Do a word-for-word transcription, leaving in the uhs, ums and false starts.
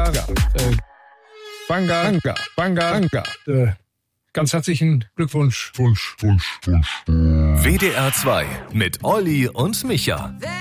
Banga, äh, Banga, Banga, Banga, Banga. Äh, ganz herzlichen Glückwunsch. Wunsch, Wunsch, Wunsch. W D R zwei mit Olli und Micha.